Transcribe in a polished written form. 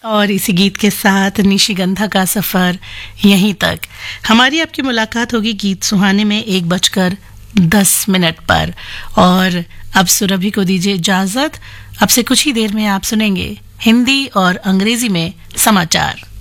और इसी गीत के साथ निशिगंधा का सफर यहीं तक। हमारी आपकी मुलाकात होगी गीत सुहाने में 1:10 पर। और अब सुरभि को दीजिए इजाजत। अब से कुछ ही देर में आप सुनेंगे हिंदी और अंग्रेजी में समाचार।